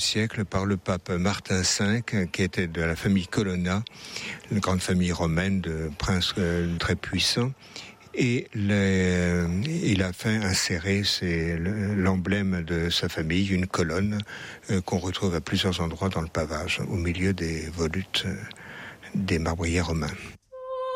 siècle par le pape Martin V, qui était de la famille Colonna, une grande famille romaine de princes très puissants. Et il a fait insérer l'emblème de sa famille, une colonne qu'on retrouve à plusieurs endroits dans le pavage, au milieu des volutes des marbriers romains.